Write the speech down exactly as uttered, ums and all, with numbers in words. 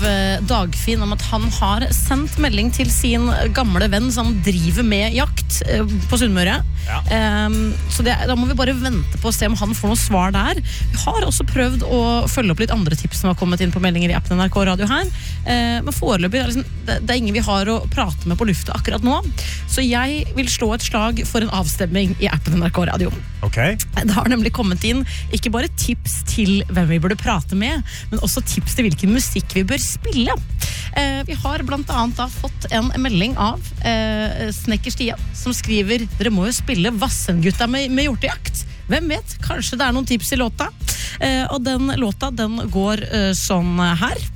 eh, Dagfinn om at han har sendt melding til sin gamle venn som driver med jakt eh, på Sunnmøre. Ja. Eh, så det, da må vi bare vente på å se om han får noe svar der. Vi har også prøvd å følge opp litt andre tips som har kommet inn på meldinger i appen N R K Radio her. Eh, men foreløpig er det, liksom, det, det er ingen vi har å prate med på lufta akkurat nå. Så jeg vil slå et slag for en avstemning i appen N R K Radio. Okay. Det har nemlig kommet inn ikke bare tips til hvem vi burde prate med, men også tips til hvilken musikk vi bør spille. Eh, vi har blant annet da fått en melding av eh, Snekker Stia, som skriver: dere må jo spille Vassendgutta med, med hjortejakt. Hvem vet, kanskje det er noen tips i låta. Eh, og den låta, den går eh, sånn her.